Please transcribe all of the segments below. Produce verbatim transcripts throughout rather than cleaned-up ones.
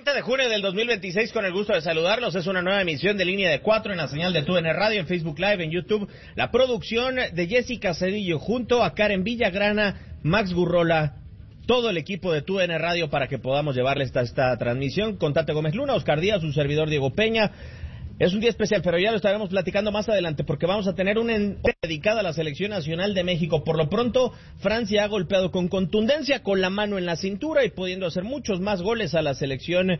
treinta de junio del dos mil veintiséis, con el gusto de saludarlos. Es una nueva emisión de Línea de Cuatro en la señal de T U D N Radio, en Facebook Live, en YouTube. La producción de Jessica Cedillo junto a Karen Villagrana, Max Gurrola, todo el equipo de T U D N Radio para que podamos llevarles esta, esta transmisión. Con Tate Gómez Luna, Oscar Díaz, su servidor Diego Peña. Es un día especial, pero ya lo estaremos platicando más adelante porque vamos a tener una dedicada a la Selección Nacional de México. Por lo pronto, Francia ha golpeado con contundencia, con la mano en la cintura y pudiendo hacer muchos más goles a la selección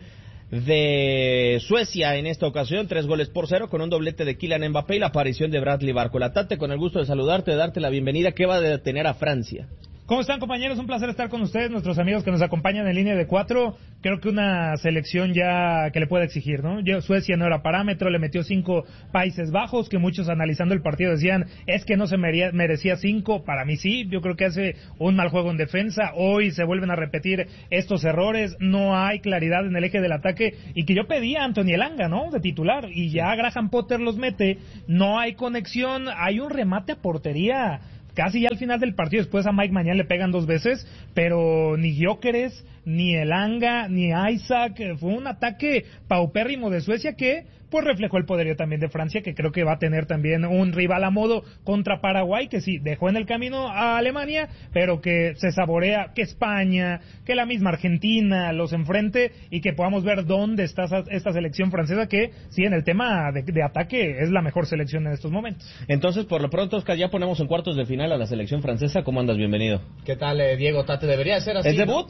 de Suecia en esta ocasión, tres goles por cero, con un doblete de Kylian Mbappé y la aparición de Bradley Barcola. Tate, con el gusto de saludarte, de darte la bienvenida. ¿Qué va a detener a Francia? ¿Cómo están, compañeros? Un placer estar con ustedes, nuestros amigos que nos acompañan en Línea de Cuatro. Creo que una selección ya que le puede exigir, ¿no? Yo, Suecia no era parámetro, le metió cinco Países Bajos, que muchos analizando el partido decían, es que no se merecía, merecía cinco. Para mí sí, yo creo que hace un mal juego en defensa. Hoy se vuelven a repetir estos errores, no hay claridad en el eje del ataque, y que yo pedía a Anthony Elanga, ¿no? De titular, y ya Graham Potter los mete, no hay conexión, hay un remate a portería casi ya al final del partido. Después a Mike Mañán le pegan dos veces, pero ni Gyökeres, ni Elanga, ni Isaac. Fue un ataque paupérrimo de Suecia que pues reflejó el poderío también de Francia, que creo que va a tener también un rival a modo contra Paraguay, que sí, dejó en el camino a Alemania, pero que se saborea que España, que la misma Argentina los enfrente, y que podamos ver dónde está esta selección francesa, que sí, en el tema de, de ataque es la mejor selección en estos momentos. Entonces, por lo pronto, Oscar, ya ponemos en cuartos de final a la selección francesa. ¿Cómo andas? Bienvenido. ¿Qué tal, eh, Diego? Tate, debería ser así. ¿Es debut?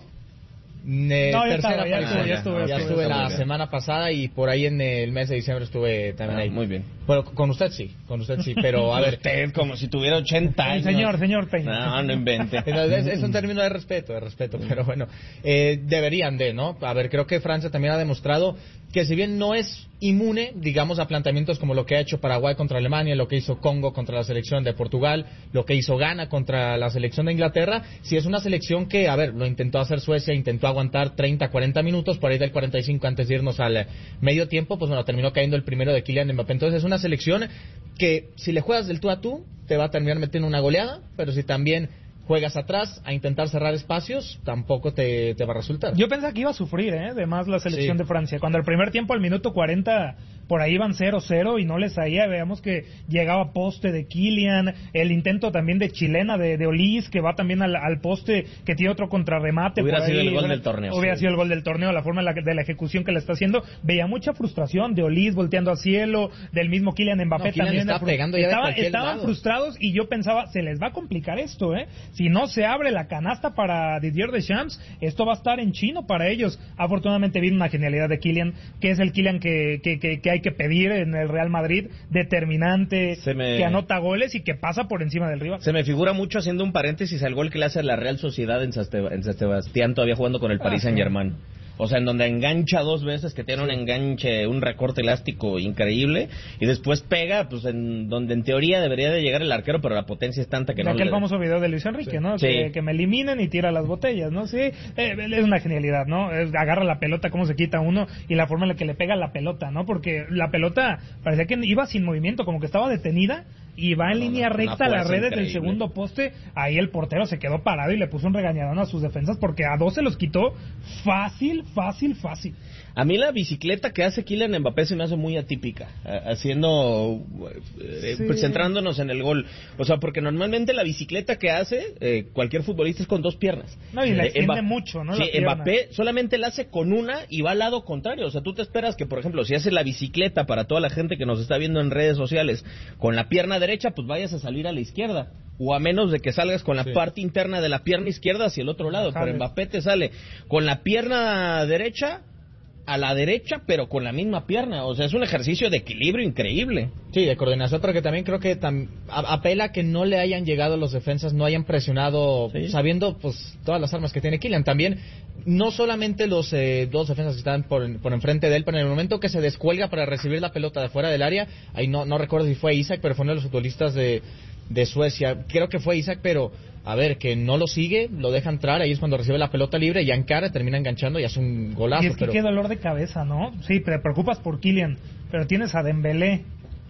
Eh, no, ya tercera estaba, ya estuve, ya estuve, ya estuve la semana pasada y por ahí en el mes de diciembre estuve también ah, ahí. Muy bien. Pero con usted sí, con usted sí, pero a ver. Usted como si tuviera ochenta años. El señor, señor Peña. No, no invente. Es, es un término de respeto, de respeto, pero bueno, eh, deberían de, ¿no? A ver, creo que Francia también ha demostrado que si bien no es inmune, digamos, a planteamientos como lo que ha hecho Paraguay contra Alemania, lo que hizo Congo contra la selección de Portugal, lo que hizo Ghana contra la selección de Inglaterra, sí es una selección que, a ver, lo intentó hacer Suecia, intentó aguantar treinta, cuarenta minutos, por ahí del cuarenta y cinco antes de irnos al medio tiempo, pues bueno, terminó cayendo el primero de Kylian Mbappé. Entonces es una selección que si le juegas del tú a tú, te va a terminar metiendo una goleada, pero si también juegas atrás a intentar cerrar espacios, tampoco te, te va a resultar. Yo pensaba que iba a sufrir, ¿eh? Además la selección sí. de Francia. Cuando el primer tiempo, al minuto cuarenta, por ahí iban cero cero y no les salía. Veamos que llegaba poste de Kylian, el intento también de chilena de, de Olís, que va también al, al poste, que tiene otro contrarremate. Hubiera por sido ahí, el gol bueno, del torneo. Hubiera sí. sido el gol del torneo, la forma de la, de la ejecución que le está haciendo. Veía mucha frustración de Olís volteando al cielo, del mismo Kylian Mbappé no, Kylian también. Está pegando ya estaba, de cualquier estaban lado. frustrados y yo pensaba, se les va a complicar esto, ¿eh? Si no se abre la canasta para Didier Deschamps, esto va a estar en chino para ellos. Afortunadamente vino una genialidad de Kylian, que es el Kylian que, que, que, que hay que pedir en el Real Madrid, determinante, me... que anota goles y que pasa por encima del rival. Se me figura mucho, haciendo un paréntesis, al gol que le hace a la Real Sociedad en San Sebastián, todavía jugando con el ah, Paris Saint-Germain. O sea, en donde engancha dos veces, que tiene un enganche, un recorte elástico increíble, y después pega, pues en donde en teoría debería de llegar el arquero, pero la potencia es tanta que de no aquel le... famoso video de Luis Enrique, sí. ¿no? Sí. Que, que me eliminen y tira las botellas, ¿no? Sí, eh, es una genialidad, ¿no? Es, agarra la pelota, cómo se quita uno, y la forma en la que le pega la pelota, ¿no? Porque la pelota parecía que iba sin movimiento, como que estaba detenida, y va en no, línea no, recta a las redes increíble. Del segundo poste. Ahí el portero se quedó parado y le puso un regañadón a sus defensas, porque a dos se los quitó fácil, fácil, fácil. A mí la bicicleta que hace Kylian Mbappé se me hace muy atípica, haciendo, eh, sí. pues centrándonos en el gol. O sea, porque normalmente la bicicleta que hace eh, cualquier futbolista es con dos piernas. No, y la extiende eh, mucho, ¿no? Sí, Mbappé solamente la hace con una y va al lado contrario. O sea, tú te esperas que, por ejemplo, si hace la bicicleta para toda la gente que nos está viendo en redes sociales, con la pierna derecha, pues vayas a salir a la izquierda. O a menos de que salgas con la sí. parte interna de la pierna izquierda hacia el otro lado. Ajá, pero Mbappé te sale con la pierna derecha a la derecha, pero con la misma pierna. O sea, es un ejercicio de equilibrio increíble. Sí, de coordinación, pero que también creo que tam, a, apela que no le hayan llegado los defensas, no hayan presionado, ¿sí? Sabiendo pues todas las armas que tiene Kylian. También, no solamente los eh, dos defensas que están por, por enfrente de él, pero en el momento que se descuelga para recibir la pelota de fuera del área, ahí no, no recuerdo si fue Isaac, pero fue uno de los futbolistas de, de Suecia. Creo que fue Isaac, pero a ver, que no lo sigue, lo deja entrar, ahí es cuando recibe la pelota libre, ya encara, termina enganchando y hace un golazo. Y es que pero... qué dolor de cabeza, ¿no? Sí, te preocupas por Kylian, pero tienes a Dembélé,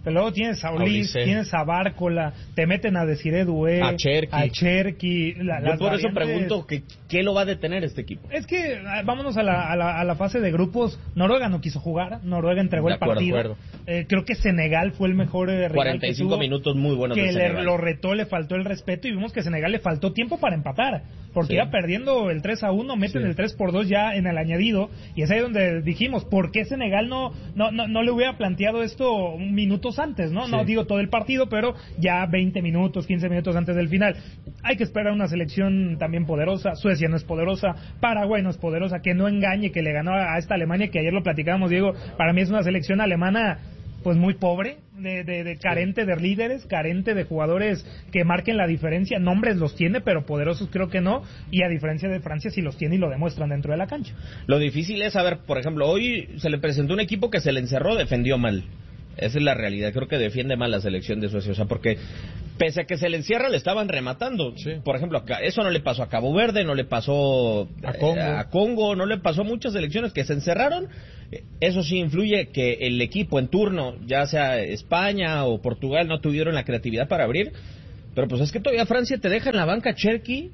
Pero luego tienes a Ulis, tienes a Bárcola, te meten a Desiré Doué, a Cherki. A Cherki la, Yo por variantes... eso pregunto, que, ¿qué lo va a detener este equipo? Es que, vámonos a la, a la, a la fase de grupos. Noruega no quiso jugar, Noruega entregó de el acuerdo, partido. Eh, creo que Senegal fue el mejor eh, rival cuarenta y cinco que tuvo, minutos muy buenos que de le, Senegal. lo retó, le faltó el respeto y vimos que Senegal le faltó tiempo para empatar, porque sí. iba perdiendo el tres a uno, meten sí. el tres por dos ya en el añadido, y es ahí donde dijimos, ¿por qué Senegal no no no, no le hubiera planteado esto minutos antes? No, sí. no digo todo el partido, pero ya veinte minutos, quince minutos antes del final. Hay que esperar una selección también poderosa. Suecia no es poderosa, Paraguay no es poderosa, que no engañe, que le ganó a esta Alemania, que ayer lo platicábamos, Diego. Para mí es una selección alemana pues muy pobre, de, de, de carente de líderes, carente de jugadores que marquen la diferencia. Nombres los tiene, pero poderosos creo que no, y a diferencia de Francia sí los tiene y lo demuestran dentro de la cancha. Lo difícil es saber, por ejemplo, hoy se le presentó un equipo que se le encerró, defendió mal. Esa es la realidad, creo que defiende mal la selección de Suecia, o sea, porque pese a que se le encierra, le estaban rematando. Sí. Por ejemplo, eso no le pasó a Cabo Verde, no le pasó a Congo. Eh, a Congo, no le pasó a muchas selecciones que se encerraron. Eso sí influye que el equipo en turno, ya sea España o Portugal, no tuvieron la creatividad para abrir. Pero pues es que todavía Francia te deja en la banca Cherki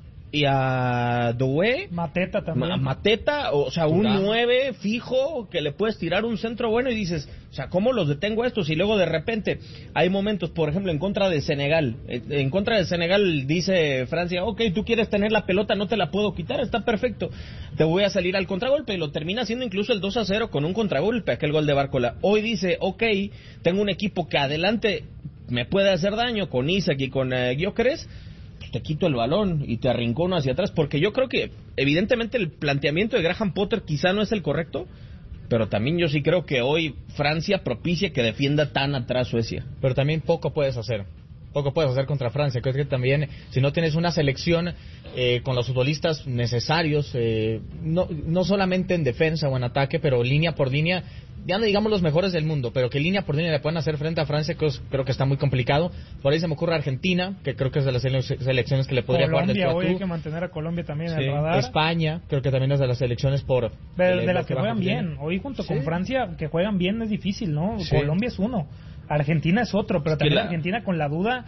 y a Doué, Mateta también. Ma- Mateta, o sea, un nueve fijo que le puedes tirar un centro bueno y dices, o sea, ¿cómo los detengo a estos? Y luego de repente hay momentos, por ejemplo, en contra de Senegal. En contra de Senegal dice Francia, ok, tú quieres tener la pelota, no te la puedo quitar, está perfecto. Te voy a salir al contragolpe y lo termina haciendo incluso el dos a cero con un contragolpe, aquel gol de Bárcola. Hoy dice, ok, tengo un equipo que adelante me puede hacer daño con Isaac y con uh, Gyökeres, te quito el balón y te arrincono hacia atrás, porque yo creo que evidentemente el planteamiento de Graham Potter quizá no es el correcto, pero también yo sí creo que hoy Francia propicia que defienda tan atrás Suecia. Pero también poco puedes hacer, poco puedes hacer contra Francia. Creo que también si no tienes una selección eh, con los futbolistas necesarios, eh, no, no solamente en defensa o en ataque, pero línea por línea, ya no digamos los mejores del mundo, pero que línea por línea le puedan hacer frente a Francia, creo, creo que está muy complicado. Por ahí se me ocurre Argentina, que creo que es de las selecciones que le podría Colombia, jugar de tú a tú. Hoy hay que mantener a Colombia también en sí. el radar. España, creo que también es de las selecciones por... De, de, de las que, que juegan bien. bien. Hoy junto sí. con Francia, que juegan bien es difícil, ¿no? Sí. Colombia es uno. Argentina es otro, pero también la... Argentina con la duda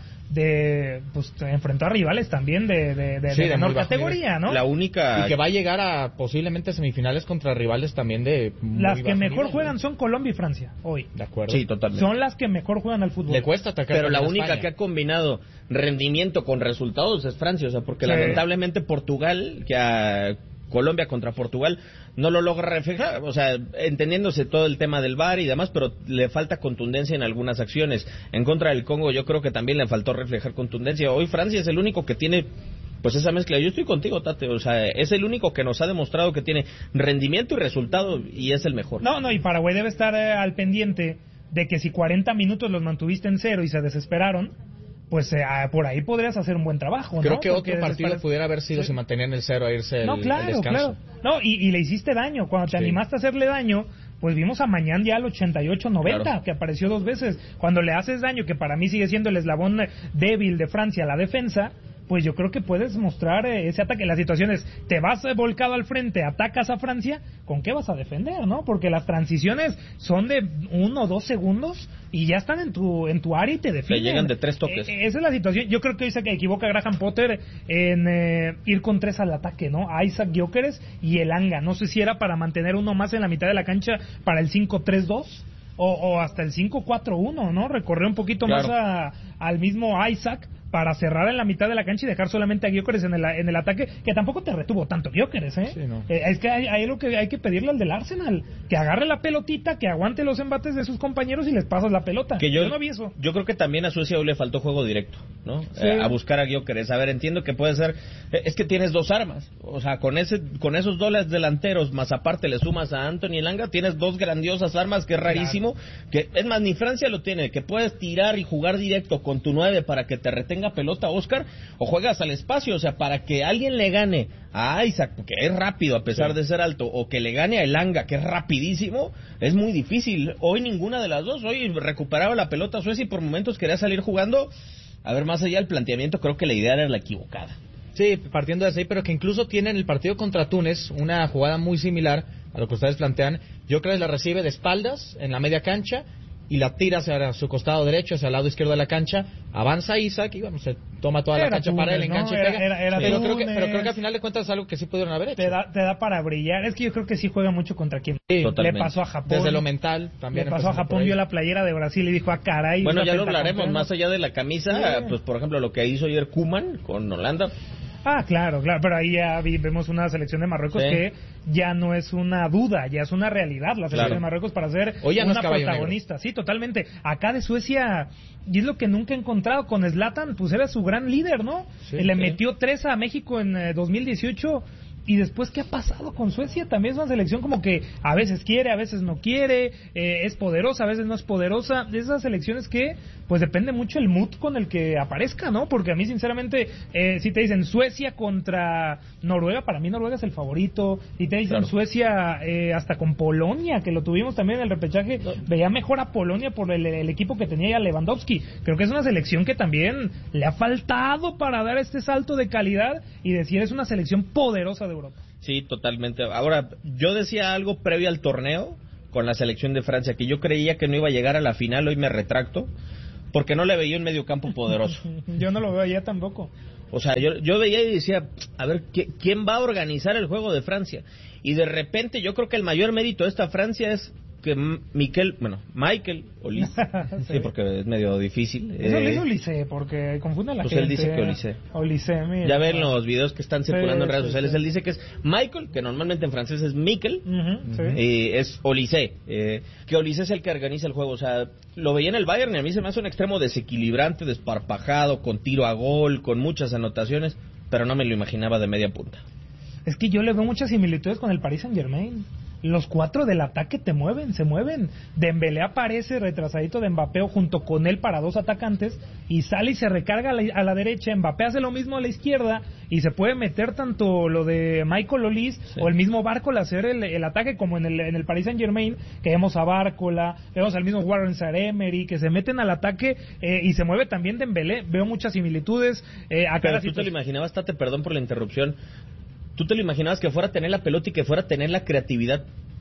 de pues enfrentó a rivales también de, de, de, sí, de de menor categoría, ¿no? La única y que va a llegar a posiblemente semifinales contra rivales también de las que mejor nivel, juegan ¿no? son Colombia y Francia hoy. De acuerdo. Sí, totalmente. Son las que mejor juegan al fútbol. Le cuesta atacar. Pero la única España. que ha combinado rendimiento con resultados es Francia, o sea, porque sí. lamentablemente Portugal, que a Colombia contra Portugal no lo logra reflejar, o sea, entendiéndose todo el tema del V A R y demás, pero le falta contundencia en algunas acciones. En contra del Congo yo creo que también le faltó reflejar contundencia. Hoy Francia es el único que tiene pues esa mezcla. Yo estoy contigo, Tate, o sea, es el único que nos ha demostrado que tiene rendimiento y resultado y es el mejor. No, no, y Paraguay debe estar eh, al pendiente de que si cuarenta minutos los mantuviste en cero y se desesperaron, pues eh, por ahí podrías hacer un buen trabajo, ¿no? Creo que Porque otro partido desesperas... pudiera haber sido sí. si mantenían el cero a irse el, no, claro, el descanso. Claro. No, y, y le hiciste daño. Cuando te sí. animaste a hacerle daño, pues vimos a Mañán ya al ochenta y ocho noventa, claro. que apareció dos veces. Cuando le haces daño, que para mí sigue siendo el eslabón débil de Francia, la defensa, pues yo creo que puedes mostrar eh, ese ataque. Las situaciones, te vas eh, volcado al frente, atacas a Francia, ¿con qué vas a defender, no? Porque las transiciones son de uno o dos segundos y ya están en tu en tu área y te defienden. Le llegan de tres toques. Eh, esa es la situación. Yo creo que hoy se equivoca Graham Potter en eh, ir con tres al ataque, ¿no? A Isaac, Gyökeres y Elanga. No sé si era para mantener uno más en la mitad de la cancha para el cinco tres dos o, o hasta el cinco cuatro uno, ¿no? Recorrer un poquito claro. más a, al mismo Isaac para cerrar en la mitad de la cancha y dejar solamente a Gyökeres en el, en el ataque, que tampoco te retuvo tanto Gyökeres, ¿eh? Sí, no. eh es que hay, hay lo que hay que pedirle al del Arsenal, que agarre la pelotita, que aguante los embates de sus compañeros y les pasas la pelota. Que yo, yo no vi eso. Yo creo que también a Suecia hoy le faltó juego directo, ¿no? Sí. Eh, a buscar a Gyökeres. A ver, entiendo que puede ser, eh, es que tienes dos armas, o sea, con ese con esos dobles delanteros, más aparte le sumas a Anthony Elanga, tienes dos grandiosas armas, que es rarísimo, claro. que es más, ni Francia lo tiene, que puedes tirar y jugar directo con tu nueve para que te retenga pelota, Oscar, o juegas al espacio, o sea, para que alguien le gane a Isaac, que es rápido a pesar sí. de ser alto, o que le gane a Elanga, que es rapidísimo, es muy difícil. Hoy ninguna de las dos, hoy recuperaba la pelota Suecia y por momentos quería salir jugando. A ver, más allá del planteamiento, creo que la idea era la equivocada. Sí, partiendo de ahí, pero que incluso tienen el partido contra Túnez, una jugada muy similar a lo que ustedes plantean. Gyökeres la recibe de espaldas en la media cancha, y la tira hacia su costado derecho, hacia el lado izquierdo de la cancha, avanza Isaac y bueno, se toma toda Era la cancha túnel, para él, engancha ¿no? y pega. Era, era, era pero, creo que, túnel. pero creo que al final de cuentas es algo que sí pudieron haber hecho. Te da, te da para brillar. Es que yo creo que sí juega mucho contra quien. Sí, le pasó a Japón. Desde lo mental también. Le pasó a Japón, vio la playera de Brasil y dijo, ah, caray. Bueno, ya lo pentacampeona. hablaremos, más allá de la camisa, Sí. pues por ejemplo lo que hizo ayer Koeman con Holanda. Ah, claro, claro, pero ahí ya vi- vemos una selección de Marruecos Sí. que ya no es una duda, ya es una realidad la selección Claro. de Marruecos para ser Hoy ya no una es caballo protagonista. Sí, totalmente. Acá de Suecia, y es lo que nunca he encontrado con Zlatan, pues era su gran líder, ¿no? Sí, Le sí. metió tres a México en eh, dos mil dieciocho. Y después, ¿qué ha pasado con Suecia? También es una selección como que a veces quiere, a veces no quiere, eh, es poderosa, a veces no es poderosa. De esas selecciones que, pues depende mucho el mood con el que aparezca, ¿no? Porque a mí, sinceramente, eh, si te dicen Suecia contra Noruega, para mí Noruega es el favorito. Y te dicen Claro. Suecia eh, hasta con Polonia, que lo tuvimos también en el repechaje, veía mejor a Polonia por el, el equipo que tenía ya Lewandowski. Creo que es una selección que también le ha faltado para dar este salto de calidad y decir es una selección poderosa de Europa. Sí, totalmente. Ahora, yo decía algo previo al torneo con la selección de Francia, que yo creía que no iba a llegar a la final, hoy me retracto, porque no le veía un mediocampo poderoso. Yo no lo veo allá tampoco. O sea, yo, yo veía y decía, a ver, ¿qué- ¿quién va a organizar el juego de Francia? Y de repente yo creo que el mayor mérito de esta Francia es que M- Miquel, bueno, Michael Olise, sí, Sí. porque es medio difícil. Eso eh, le hizo Olise, porque confunde a la pues gente. él dice que Olise. Olise, mira. Ya ven los videos que están circulando Sí, en redes sí, sociales, sí. él dice que es Michael, que normalmente en francés es Miquel, Ujú, sí. y es Olise, eh, que Olise es el que organiza el juego. O sea, lo veía en el Bayern y a mí se me hace un extremo desequilibrante, desparpajado, con tiro a gol, con muchas anotaciones, pero no me lo imaginaba de media punta. Es que yo le veo muchas similitudes con el Paris Saint Germain. Los cuatro del ataque te mueven, se mueven. Dembélé aparece retrasadito de Mbappé o junto con él para dos atacantes y sale y se recarga a la, a la derecha. Mbappé hace lo mismo a la izquierda y se puede meter tanto lo de Michael Olise Sí. o el mismo Bárcola hacer el, el ataque como en el, en el Paris Saint Germain, que vemos a Bárcola, vemos al mismo Warren Zaïre-Emery que se meten al ataque eh, y se mueve también Dembélé. Veo muchas similitudes. Eh, acá Pero la tú te lo situación- imaginabas, Tate, perdón por la interrupción, ¿tú te lo imaginabas que fuera a tener la pelota y que fuera a tener la creatividad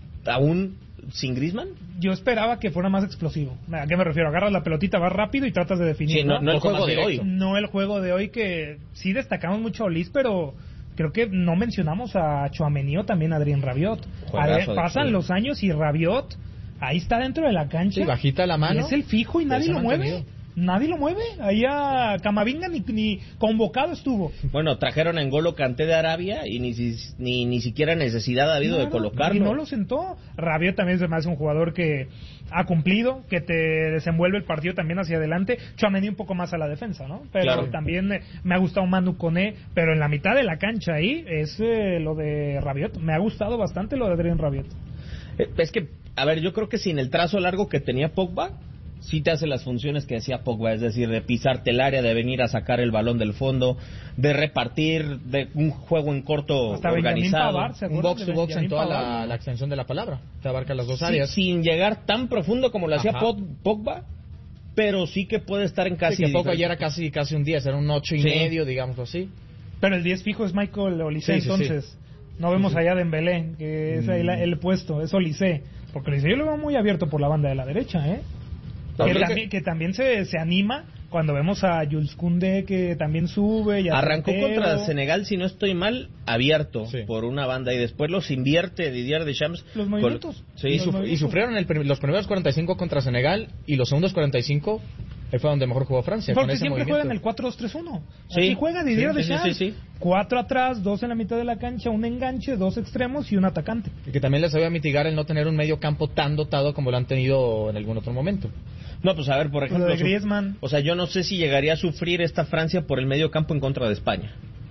aún sin Griezmann? Yo esperaba que fuera más explosivo. ¿A qué me refiero? Agarras la pelotita, vas rápido y tratas de definir. Sí, no, no el Un poco juego más de directo. hoy. No el juego de hoy, que sí destacamos mucho a Olise, pero creo que no mencionamos a Tchouaméni o también a Adrien Rabiot. Juegazo A- de pasan Chile. los años y Rabiot ahí está dentro de la cancha. Sí, bajita la mano. Y es el fijo y nadie Se ha lo mueve. mantenido. Nadie lo mueve. Ahí a Camavinga ni, ni convocado estuvo. Bueno, trajeron a N'Golo Kanté de Arabia y ni, si- ni, ni siquiera necesidad ha habido de Claro, colocarlo. Y no lo sentó. Rabiot también se me hace un jugador que ha cumplido, que te desenvuelve el partido también hacia adelante. Tchouaméni un poco más a la defensa, ¿no? Pero Claro. también eh, me ha gustado Manu Koné, pero en la mitad de la cancha ahí es eh, lo de Rabiot. Me ha gustado bastante lo de Adrien Rabiot. Eh, Es que, a ver, yo creo que sin el trazo largo que tenía Pogba, sí te hace las funciones que hacía Pogba, es decir, de pisarte el área, de venir a sacar el balón del fondo, de repartir, de un juego en corto Hasta Benjamín organizado. Pavard, ¿se Un acuerdan box de to box en Benjamín toda Pavard? la, la extensión de la palabra. Te abarca las dos Sí, áreas. sin llegar tan profundo como lo hacía Ajá. Pog- Pogba, pero sí que puede estar en casi... Sí, que poco ayer era casi, casi un día, era un ocho y Sí. medio, digamos así. Pero el diez fijo es Michael Olise, Sí, sí, entonces. No vemos allá Dembélé, que es ahí la- el puesto, es Olise. Porque Olise yo lo veo muy abierto por la banda de la derecha, ¿eh? No, que, creo también, que- que también se, se anima cuando vemos a Jules Koundé, que también sube. Y a Arrancó Santero. contra Senegal, si no estoy mal, abierto Sí. por una banda y después los invierte Didier Deschamps. Los con- movimientos. Sí, Y, Los suf- y movimientos. sufrieron el prim- los primeros cuarenta y cinco contra Senegal y los segundos cuarenta y cinco ahí fue donde mejor jugó Francia. con Porque ese siempre movimiento. juegan el cuatro dos tres uno. Sí. Así juega Didier Sí, sí, Deschamps. sí, sí, sí. Cuatro atrás, dos en la mitad de la cancha, un enganche, dos extremos y un atacante. Y que también les sabía mitigar el no tener un medio campo tan dotado como lo han tenido en algún otro momento. No, pues a ver, por Lo ejemplo... de su- Griezmann. O sea, yo no sé si llegaría a sufrir esta Francia por el medio campo en contra de España.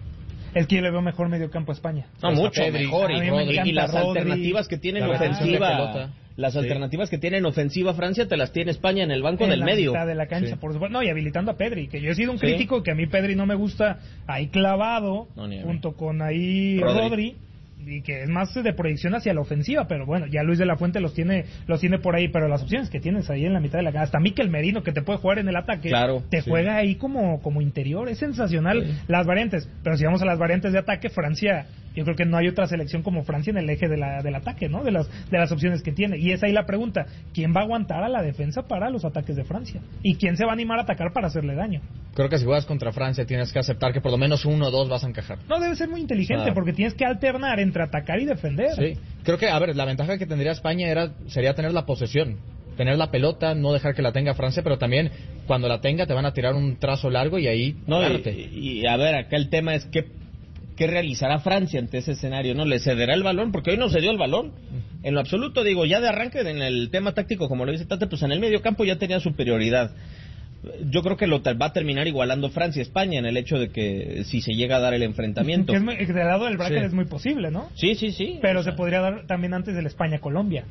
Es que yo le veo mejor medio campo a España. No, Pues a mucho Pedri, mejor. a Y, mí me Rodri, encanta y las Rodri, alternativas que tiene en la retención de ofensiva... pelota. Las Sí. alternativas que tiene en ofensiva Francia te las tiene España en el banco En del la medio. mitad de la cancha, Sí. por supuesto. No, y habilitando a Pedri, que yo he sido un Sí. crítico que a mí Pedri no me gusta ahí clavado, No, ni a mí. junto con ahí Rodri. Rodri. Y que es más de proyección hacia la ofensiva, pero bueno, ya Luis de la Fuente los tiene los tiene por ahí, pero las opciones que tienes ahí en la mitad de la cancha, hasta Mikel Merino que te puede jugar en el ataque, Claro, te sí. juega ahí como, como interior, es sensacional las variantes, pero si vamos a las variantes de ataque, Francia yo creo que no hay otra selección como Francia en el eje de la, del ataque, ¿no? De las, de las opciones que tiene. Y es ahí la pregunta, ¿quién va a aguantar a la defensa para los ataques de Francia? ¿Y quién se va a animar a atacar para hacerle daño? Creo que si juegas contra Francia tienes que aceptar que por lo menos uno o dos vas a encajar. No, debe ser muy inteligente, Claro. porque tienes que alternar entre atacar y defender. Sí, creo que, a ver, la ventaja que tendría España era sería tener la posesión, tener la pelota, no dejar que la tenga Francia, pero también cuando la tenga te van a tirar un trazo largo y ahí No, agárrate. y, y a ver, acá el tema es qué, qué realizará Francia ante ese escenario, ¿no? ¿Le cederá el balón? Porque hoy no se dio el balón. En lo absoluto, digo, ya de arranque en el tema táctico, como lo dice Tate, pues en el medio campo ya tenía superioridad. Yo creo que lo va a terminar igualando Francia España en el hecho de que si se llega a dar el enfrentamiento. Que es muy, del lado del bracket Sí. es muy posible, ¿no? Sí, sí, sí. Pero o sea, se podría dar también antes del España-Colombia.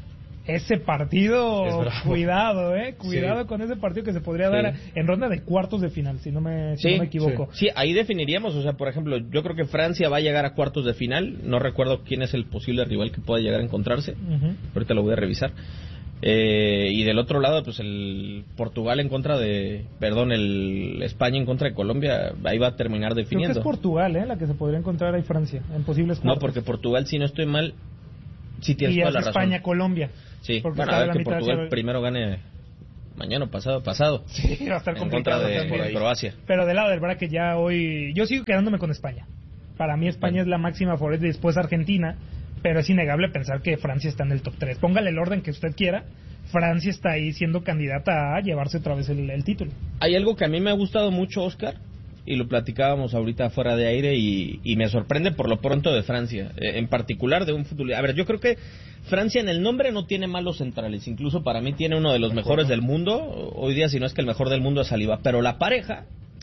Ese partido, Es bravo. cuidado, eh, cuidado Sí. con ese partido que se podría Sí. dar en ronda de cuartos de final, si no me, si Sí, no me equivoco. Sí, ahí definiríamos, o sea, por ejemplo, yo creo que Francia va a llegar a cuartos de final, no recuerdo quién es el posible rival que pueda llegar a encontrarse, Ujú. ahorita lo voy a revisar. Eh, y del otro lado, pues el Portugal en contra de, perdón, el España en contra de Colombia, ahí va a terminar Creo que definiendo. es Portugal, eh, la que se podría encontrar ahí Francia, en posibles No, cuartos. porque Portugal, si no estoy mal, sí tienes y toda es la razón. España-Colombia. Sí, porque bueno, está a de ver la que mitad Portugal hacia- primero gane mañana o pasado, pasado. Sí, va a estar en complicado contra de, también. de Croacia. Pero del lado del bracket ya hoy, yo sigo quedándome con España. Para mí España Bueno. es la máxima favorita y después Argentina, pero es innegable pensar que Francia está en el top tres. Póngale el orden que usted quiera, Francia está ahí siendo candidata a llevarse otra vez el, el título. Hay algo que a mí me ha gustado mucho, Oscar, y lo platicábamos ahorita fuera de aire, y, y me sorprende por lo pronto de Francia, eh, en particular de un futbolista. A ver, yo creo que Francia en el nombre no tiene malos centrales, incluso para mí tiene uno de los mejores del mundo, hoy día si no es que el mejor del mundo es Saliba, pero la pareja,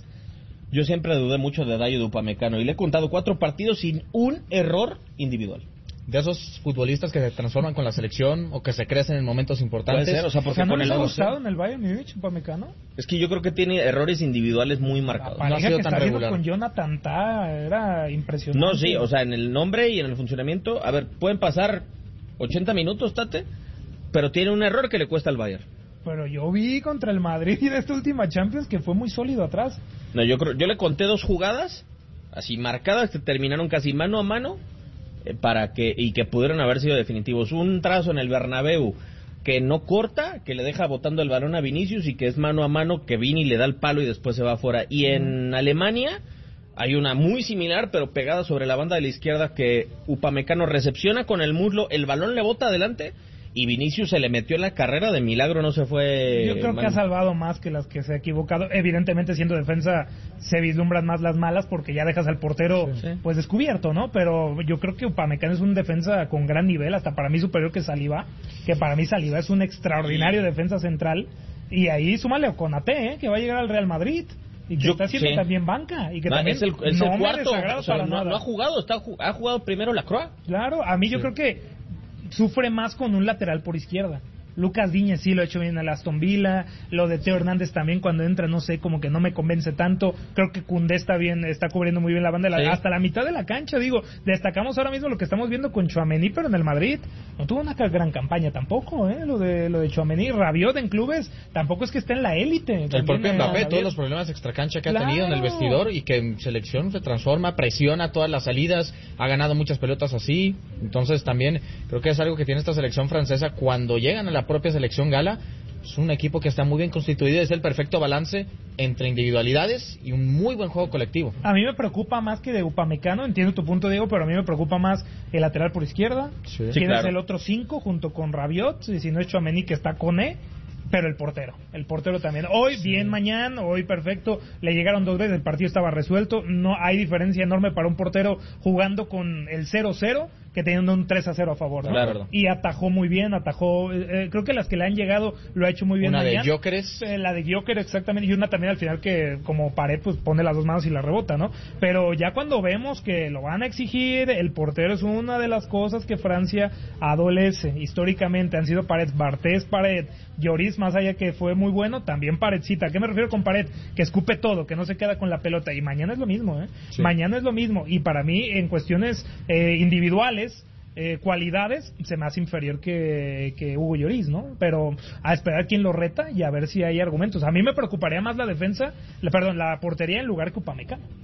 yo siempre dudé mucho de Dayo Upamecano, y le he contado cuatro partidos sin un error individual. De esos futbolistas que se transforman con la selección o que se crecen en momentos importantes. Puede ser, o sea, porque O sea, ¿no con les el ha dos, gustado ¿eh? en el Bayern Múnich, Upamecano? Es que yo creo que tiene errores individuales muy La marcados. No ha pareja sido que tan está haciendo regular. con Jonathan Tah era impresionante. No, sí, o sea, en el nombre y en el funcionamiento, a ver, pueden pasar ochenta minutos, Tate, pero tiene un error que le cuesta al Bayern. Pero yo vi contra el Madrid en esta última Champions que fue muy sólido atrás. No, yo creo, yo le conté dos jugadas así marcadas que terminaron casi mano a mano, eh, para que y que pudieron haber sido definitivos. Un trazo en el Bernabéu que no corta, que le deja botando el balón a Vinicius, y que es mano a mano, que Vini le da el palo y después se va afuera. Y en Alemania hay una muy similar, pero pegada sobre la banda de la izquierda, que Upamecano recepciona con el muslo, el balón le bota adelante y Vinicius se le metió en la carrera, de milagro no se fue. Yo creo que mano. ha salvado más que las que se ha equivocado. Evidentemente, siendo defensa, se vislumbran más las malas porque ya dejas al portero Sí. pues descubierto, ¿no? Pero yo creo que Upamecano es un defensa con gran nivel, hasta para mí superior que Saliba, que para mí Saliba es un extraordinario defensa central. Y ahí súmale a Konaté, ¿eh? Que va a llegar al Real Madrid. Y que Yo- está haciendo sí. también banca. Y que No, también es el, es no el me cuarto, desagrada o sea, para no, nada. no ha jugado, está, ju- ha jugado primero la Croa. Claro, a mí yo creo que sufre más con un lateral por izquierda. Lucas Diñez sí lo ha hecho bien en el Aston Villa, lo de Teo Hernández también cuando entra, no sé, como que no me convence tanto. Creo que Koundé está bien, está cubriendo muy bien la banda de la- Sí. hasta la mitad de la cancha, digo. Destacamos ahora mismo lo que estamos viendo con Tchouaméni, pero en el Madrid no tuvo una ca- gran campaña tampoco, ¿eh? Lo de lo de Tchouaméni, Rabiot en clubes, tampoco es que esté en la élite. El También, propio eh, Mbappé, Rabiot. todos los problemas extracancha que Claro. ha tenido en el vestidor y que en selección se transforma, presiona todas las salidas, ha ganado muchas pelotas así. Entonces también creo que es algo que tiene esta selección francesa cuando llegan a la propia selección gala. Es un equipo que está muy bien constituido, es el perfecto balance entre individualidades y un muy buen juego colectivo. A mí me preocupa más que de Upamecano, entiendo tu punto, Diego, pero a mí me preocupa más el lateral por izquierda. Sí. ¿Quién Sí, es claro. el otro cinco junto con Rabiot? Y si no es Tchouaméni, que está con E, pero el portero. El portero también. Hoy, bien mañana, hoy perfecto. Le llegaron dos veces, el partido estaba resuelto. No hay diferencia enorme para un portero jugando con el cero cero que teniendo un tres a cero a favor, ¿no? Claro. Y atajó muy bien, atajó, eh, creo que las que le han llegado lo ha hecho muy bien. Una de Mañana. Gyökeres. Eh, la de Gyökeres, exactamente, y una también al final que como pared pues pone las dos manos y la rebota, ¿no? Pero ya cuando vemos que lo van a exigir, el portero es una de las cosas que Francia adolece históricamente, han sido Paredes, Bartés, Paredes, Lloris, más allá que fue muy bueno, también Paredcita. ¿A qué me refiero con Pared? Que escupe todo, que no se queda con la pelota, y mañana es lo mismo, ¿eh? Sí. Mañana es lo mismo, y para mí en cuestiones eh, individuales, Eh, cualidades, se me hace inferior que, que Hugo Lloris, ¿no? Pero a esperar quién lo reta y a ver si hay argumentos. A mí me preocuparía más la defensa, la, perdón, la portería en lugar que Upamecano.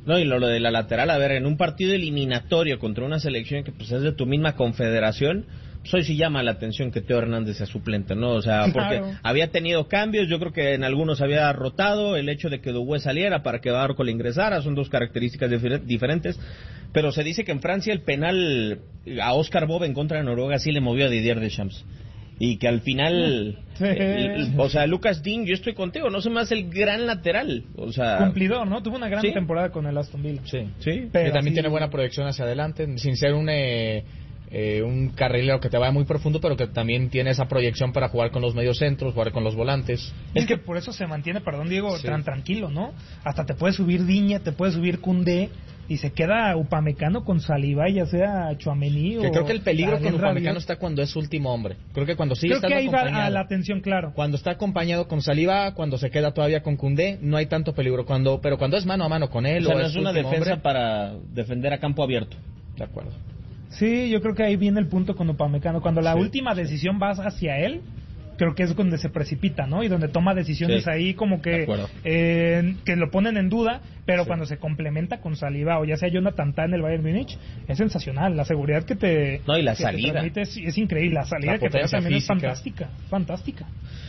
No, y lo, lo de la lateral, a ver, en un partido eliminatorio contra una selección que pues es de tu misma confederación, pues hoy sí llama la atención que Teo Hernández sea suplente, ¿no? O sea, porque claro. había tenido cambios, yo creo que en algunos había rotado, el hecho de que Dubué saliera para que Barco le ingresara, son dos características difer- diferentes, pero se dice que en Francia el penal a Oscar Bob en contra de Noruega sí le movió a Didier Deschamps. Y que al final, sí. eh, o sea, Lucas Digne, yo estoy contigo, no se me hace el gran lateral, o sea... Cumplidor, ¿no? Tuvo una gran ¿sí? temporada con el Aston Villa. Sí, sí. Pero también sí. tiene buena proyección hacia adelante, sin ser un... Eh, eh, un carrilero que te vaya muy profundo, pero que también tiene esa proyección para jugar con los mediocentros, jugar con los volantes. Es que por eso se mantiene, perdón Diego, sí. tan tranquilo, ¿no? Hasta te puede subir Diña, te puede subir Koundé, y se queda Upamecano con Saliba, ya sea Tchouaméni o... Que creo que el peligro con Upamecano Rabiot. está cuando es su último hombre. Creo que cuando sigue Creo que estando ahí va acompañado, a la atención, claro. cuando está acompañado con Saliba, cuando se queda todavía con Koundé, no hay tanto peligro. Cuando, pero cuando es mano a mano con él O sea, o no es es su una último defensa hombre, para defender a campo abierto. de acuerdo. Sí, yo creo que ahí viene el punto con Upamecano. Cuando la Sí, última decisión va hacia él, creo que es donde se precipita, ¿no? Y donde toma decisiones Sí, ahí como de que acuerdo. eh, que lo ponen en duda, pero Sí. cuando se complementa con Saliba o ya sea Jonathan Tah en el Bayern Múnich, es sensacional. La seguridad que te, No, y la que te salida. transmite es, es increíble. La salida La que te da potencia también física. es fantástica, fantástica.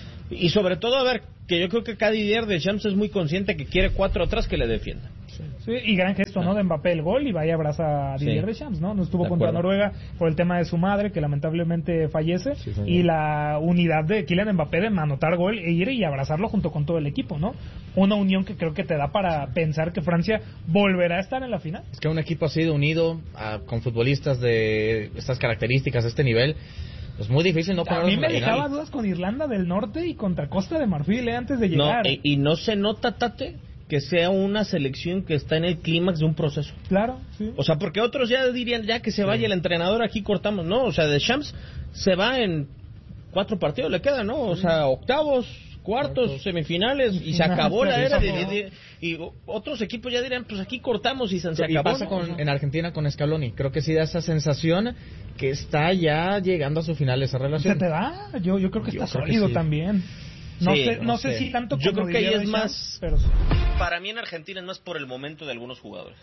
Y sobre todo, a ver, que yo creo que cada Didier Deschamps es muy consciente que quiere cuatro atrás que le defiendan. Sí, y gran gesto, ¿no? De Mbappé el gol y vaya a abrazar a Didier Sí. Deschamps, ¿no? No estuvo De contra acuerdo. Noruega por el tema de su madre, que lamentablemente fallece, Sí, señor. y la unidad de Kylian Mbappé de anotar gol e ir y abrazarlo junto con todo el equipo, ¿no? Una unión que creo que te da para pensar que Francia volverá a estar en la final. Es que un equipo así de unido, a- con futbolistas de estas características, de este nivel, es muy difícil no A ponerlos mí en me la dejaba final. dudas con Irlanda del Norte y contra Costa de Marfil eh, antes de No, llegar. y, y no se nota, Tate, que sea una selección que está en el clímax de un proceso. Claro, sí. O sea, porque otros ya dirían, ya que se vaya el entrenador, aquí cortamos. No, o sea, Deschamps se va en cuatro partidos, le quedan, ¿no? O sea, octavos, cuartos, Cuartos. semifinales, y se Final, acabó la se era. De, acabó. de- de- y otros equipos ya dirán, pues aquí cortamos y se, se Y acabó. pasa ¿no? con, O sea, en Argentina con Scaloni. Creo que sí da esa sensación que está ya llegando a su final esa ¿Se relación. te da? Yo, yo creo que Yo está creo que sólido sí. también. No, Sí, sé, no no sé sé. si tanto Yo como creo que ahí Didier es Deschamps, más- pero sí. Para mí en Argentina es más por el momento de algunos jugadores.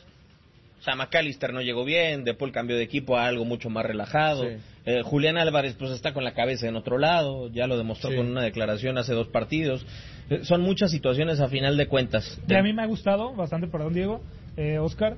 O sea, McAllister no llegó bien, De Paul cambió de equipo a algo mucho más relajado. Sí. Eh, Julián Álvarez pues está con la cabeza en otro lado, ya lo demostró Sí. con una declaración hace dos partidos. Eh, son muchas situaciones a final de cuentas. Y a mí me ha gustado bastante, perdón Diego, eh, Oscar,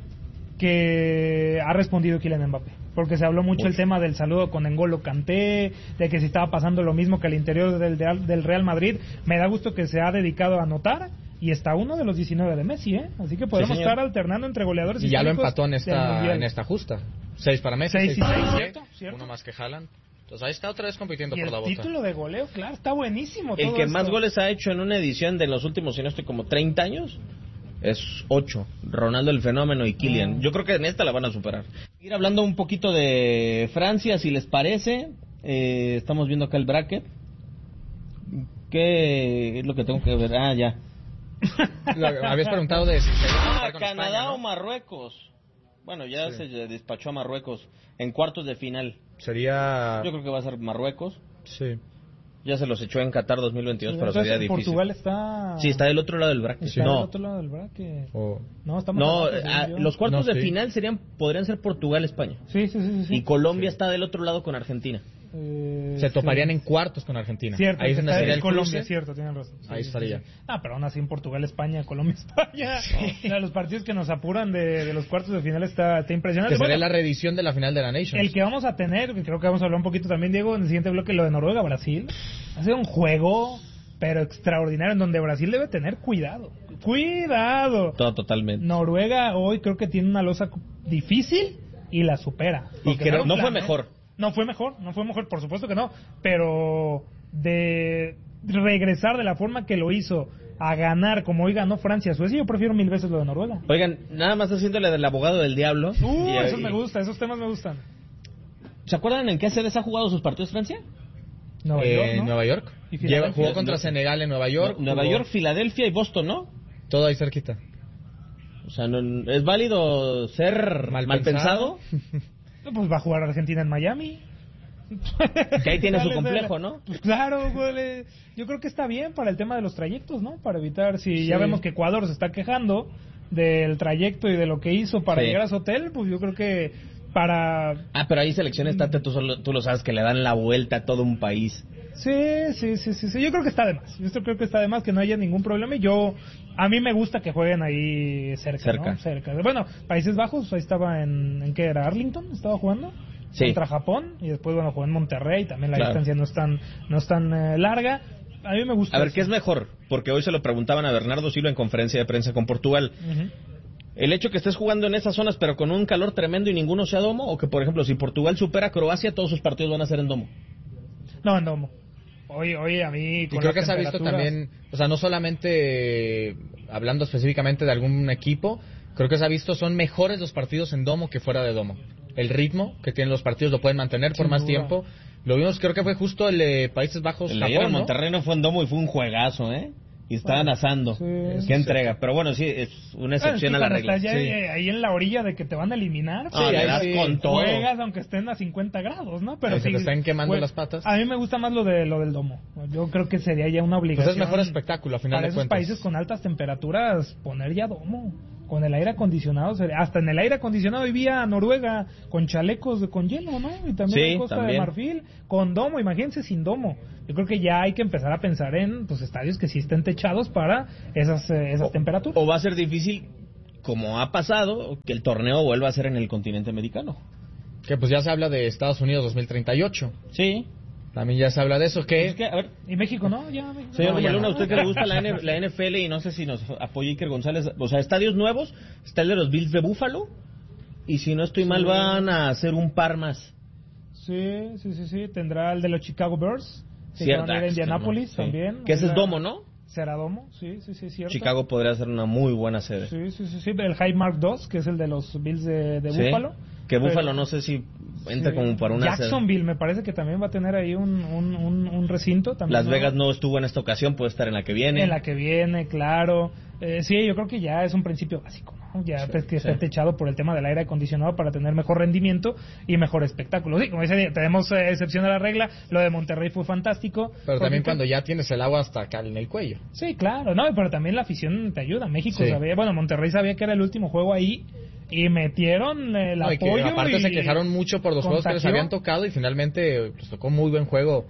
que ha respondido Kylian Mbappé. Porque se habló mucho Mucho. el tema del saludo con N'Golo Kanté, de que si estaba pasando lo mismo que al interior del, del Real Madrid. Me da gusto que se ha dedicado a anotar y está uno de los diecinueve de Messi, ¿eh? Así que podemos Sí, señor. estar alternando entre goleadores Y ya lo históricos empató en del esta, Mundial. en esta justa. Seis para Messi, Seis y para seis, Mbappé, cierto, cierto. uno más que Haaland. Entonces ahí está otra vez compitiendo Y por el la bota. título de goleo, claro, está buenísimo. El todo que más esto. goles ha hecho en una edición de los últimos, si no estoy como treinta años, es ocho. Ronaldo el Fenómeno y Kylian. Ah. Yo creo que en esta la van a superar. Ir hablando un poquito de Francia, si les parece. Eh, estamos viendo acá el bracket. ¿Qué es lo que tengo que ver? Ah, ya. Lo- habías preguntado de si se iba a Ah, enfrentar con Canadá España, ¿no? o Marruecos. Bueno, ya Sí. se despachó a Marruecos en cuartos de final. Sería... Yo creo que va a ser Marruecos. Sí. Ya se los echó en Qatar dos mil veintidós, Sí, pero entonces, sería difícil. Portugal está... Sí, está del otro lado del bracket. está del No, otro lado del bracket. O- No, estamos no, abajo, según ah, yo. los cuartos No, de sí. final serían podrían ser Portugal-España. Sí, sí, sí, sí, sí. Y Colombia está del otro lado con Argentina. Eh, Se toparían sí. en cuartos con Argentina. Cierto, Ahí es que donde está sería en el Colombia, cruce. cierto, tienen razón. Sí, Ahí sí, estaría. sí. Ah, pero aún así en Portugal, España, Colombia, España. O sea, los partidos que nos apuran de, de los cuartos de final está, está impresionante. Que sería Bueno, la reedición de la final de la Nations. el que vamos a tener, que creo que vamos a hablar un poquito también, Diego, en el siguiente bloque, lo de Noruega-Brasil. Ha sido un juego, pero extraordinario, en donde Brasil debe tener cuidado. ¡Cuidado! Todo totalmente. Noruega hoy creo que tiene una losa difícil y la supera. Y Porque creo- era un no fue plan, ¿eh? mejor. No fue mejor, no fue mejor, por supuesto que no. Pero de regresar de la forma que lo hizo a ganar como hoy ganó Francia, Suecia, yo prefiero mil veces lo de Noruega. Oigan, nada más haciéndole del abogado del diablo. Uh, Y- eso y- me gusta, esos temas me gustan. ¿Se acuerdan en qué sedes ha jugado sus partidos Francia? Nueva Eh, York, ¿no? Nueva York. Y Lleva- Filadelfia. jugó contra Senegal en Nueva York. Nueva jugó York, Filadelfia y Boston, ¿no? Todo ahí cerquita. O sea, no- ¿es válido ser mal, Mal pensado? No, pues va a jugar Argentina en Miami. Que ahí tiene su Dale, complejo, dale. ¿no? Pues claro, güey. Yo creo que está bien para el tema de los trayectos, ¿no? Para evitar, si ya Sí. vemos que Ecuador se está quejando, del trayecto y de lo que hizo para sí. llegar a su hotel, pues yo creo que para... Ah, pero ahí selecciones Tate, tú, solo, tú lo sabes que le dan la vuelta a todo un país. Sí, sí, sí, sí, sí, yo creo que está de más. Yo creo que está de más que no haya ningún problema y yo, a mí me gusta que jueguen ahí cerca, cerca. ¿no? Cerca. Bueno, Países Bajos, ahí estaba en, ¿en qué era? Arlington, estaba jugando. Sí. Contra Japón y después, bueno, jugó en Monterrey, también la claro. distancia no es tan, no es tan eh, larga. A mí me gusta. A ver, eso. ¿qué es mejor? Porque hoy se lo preguntaban a Bernardo Silva en conferencia de prensa con Portugal. Uh-huh. El hecho que estés jugando en esas zonas pero con un calor tremendo y ninguno sea domo, o que por ejemplo si Portugal supera a Croacia, todos sus partidos van a ser en domo. No, en domo. Oye, oye, a mí... Y creo que se ha visto también, o sea, no solamente eh, hablando específicamente de algún equipo, creo que se ha visto son mejores los partidos en domo que fuera de domo. El ritmo que tienen los partidos lo pueden mantener por Sin más duda. tiempo. Lo vimos, creo que fue justo el de Países Bajos, El Japón, ayer en ¿no? Monterrey no fue en domo y fue un juegazo, ¿eh? Y estaban asando. Sí, Qué sí, entrega. Pero bueno, sí, es una excepción Ah, es que a la cuando regla. estás ya Sí. eh, ahí en la orilla de que te van a eliminar, Ah, le ahí das sí. con todo. juegas aunque estén a cincuenta grados, ¿no? Pero Ahí se sí, te están quemando jue- las patas. A mí me gusta más lo de lo del domo. Yo creo que sería ya una obligación. Pues es mejor espectáculo, a final para de esos cuentas. países con altas temperaturas, poner ya domo. Con el aire acondicionado, sería- hasta en el aire acondicionado vivía Noruega con chalecos de- con hielo, ¿no? Y también Sí, en Costa también. de Marfil, con domo, imagínense sin domo. Yo creo que ya hay que empezar a pensar en pues estadios que sí estén techados para esas, eh, esas temperaturas. O va a ser difícil, como ha pasado, que el torneo vuelva a ser en el continente americano. Que pues ya se habla de Estados Unidos dos mil treinta y ocho. Sí. También ya se habla de eso, que... Es que, a ver, Y México, ¿no? Ya, México. señor No, ya Luna, no. ¿a usted que le gusta la, N- la N F L y no sé si nos apoya Iker González? O sea, estadios nuevos, está el de los Bills de Buffalo, y si no estoy mal Sí. van a hacer un par más. Sí, sí, sí, sí. Tendrá el de los Chicago Bears. Que Cierto. van a ir a Indianapolis Sí. también. Que ese es La- domo, ¿no? ¿Será domo? Sí, sí, sí, cierto. Chicago podría ser una muy buena sede. Sí, sí, sí, sí. El Highmark dos, que es el de los Bills de, de Sí. Buffalo. Que Pero- Buffalo no sé si entra Sí. como para una sede. Jacksonville me parece que también va a tener ahí un, un, un, un recinto. También, Las Vegas no estuvo en esta ocasión, puede estar en la que viene. En la que viene, claro. Eh, sí, yo creo que ya es un principio básico, ¿no? Ya Sí, te- que sí. esté techado por el tema del aire acondicionado para tener mejor rendimiento y mejor espectáculo. Sí, como dice, tenemos eh, excepción a la regla. Lo de Monterrey fue fantástico. Pero Porque- también cuando ya tienes el agua hasta acá en el cuello. Sí, claro, no, pero también la afición te ayuda. México Sí. sabía, bueno, Monterrey sabía que era el último juego ahí y metieron el No, y que apoyo. aparte y se quejaron mucho por los juegos que les contagió. habían tocado y finalmente pues, tocó muy buen juego.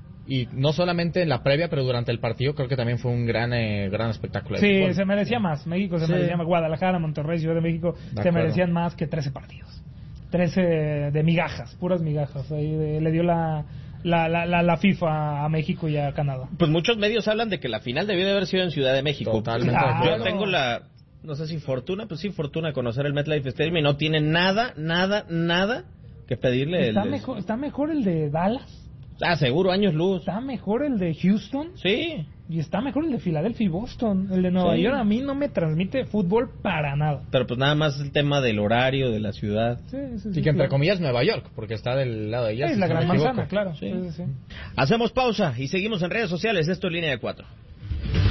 Y no solamente en la previa, pero durante el partido creo que también fue un gran eh, gran espectáculo. de Sí, fútbol. se merecía más. México se Sí. merecía más. Guadalajara, Monterrey, Ciudad de México se acuerdo. merecían más que trece partidos. trece de migajas, puras migajas. Ahí de- le dio la, la, la, la, la FIFA a México y a Canadá. Pues muchos medios hablan de que la final debió de haber sido en Ciudad de México. Totalmente de Yo acuerdo. tengo la, no sé si fortuna, pues sí, fortuna de conocer el MetLife Stadium y no tiene nada, nada, nada que pedirle. Está el- mejor, está mejor el de Dallas, Ah, seguro, años luz. está mejor el de Houston Sí. y está mejor el de Filadelfia y Boston. El de Nueva Sí. York a mí no me transmite fútbol para nada. Pero pues nada más el tema del horario, de la ciudad. Sí, sí, Y sí, que entre claro. comillas Nueva York, porque está del lado de ella. Sí, si la no gran me equivoco. manzana, claro. Sí. Sí, sí, sí. Hacemos pausa y seguimos en redes sociales. Esto es Línea de Cuatro.